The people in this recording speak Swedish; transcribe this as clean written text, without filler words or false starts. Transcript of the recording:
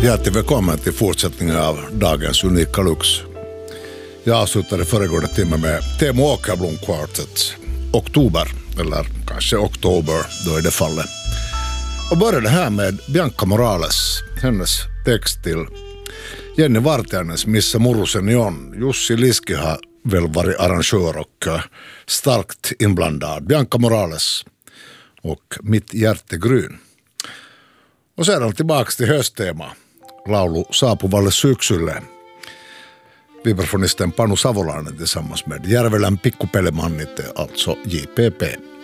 Hjärtligt välkommen till fortsättningen av dagens unika lux. Jag avslutade föregående timme med Teemu Åkerblom Quartet. Oktober, eller kanske oktober, då är det fallet. Och började här med Bianca Morales, hennes text till Jenny Vartiainens Missä muruseni on. Jussi Liski har väl varit arrangör och starkt inblandad. Bianca Morales och Mitt hjärtegryn. Och sedan tillbaks till hösttema. Laulu saapuvalle syksylle. Vibrafonisten Panu Savolainen tillsammans med Järvelän Pikkupelemannit, alltså JPP.